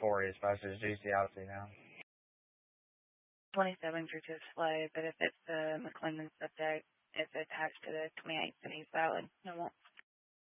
is versus GCIC now. 27 through to display, but if it's the McClendon subject, it's attached to the 28 cities valid. No won't.